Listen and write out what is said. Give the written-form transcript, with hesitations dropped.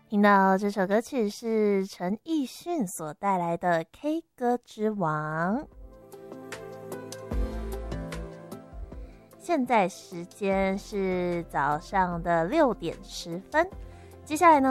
听到这首歌曲是陈奕迅所带来的《K 歌之王》。现在时间是早上的6点10分，接下来呢